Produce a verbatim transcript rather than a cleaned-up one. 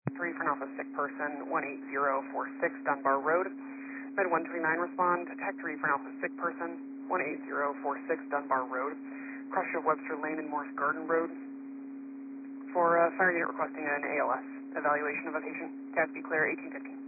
three for an Alpha sick person, one eight zero four six Dunbar Road. Med one twenty-nine respond, Tech three for an Alpha sick person, one eight zero four six Dunbar Road. Crush of Webster Lane and Morris Garden Road. For uh, fire unit requesting an A L S evaluation of a patient. C A S B clear eighteen fifteen.